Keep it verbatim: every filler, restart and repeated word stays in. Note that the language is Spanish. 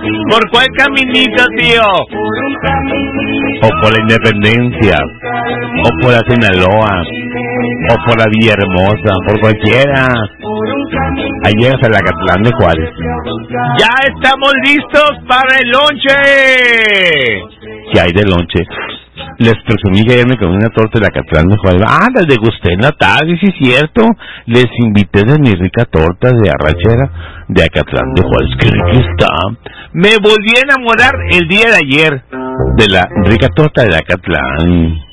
¿Por cuál caminito, tío? O por la Independencia, o por la Sinaloa, o por la Villahermosa, por cualquiera. Ahí llegas a la Acatlán de Juárez. ¡Ya estamos listos para el lonche! ¿Qué hay de lonche? Les presumí que ayer me comí una torta de la Acatlán de Juárez. Ah, las degusté en la tarde, sí es cierto. Les invité de mi rica torta de arrachera de Acatlán de Juárez. ¡Qué rica está! Me volví a enamorar el día de ayer de la rica torta de Acatlán.